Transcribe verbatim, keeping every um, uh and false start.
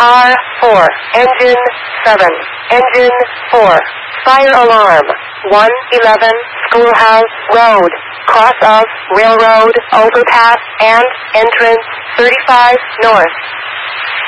R four, engine seven, engine four, fire alarm, one eleven, Schoolhouse Road, cross of railroad overpass and entrance thirty-five north.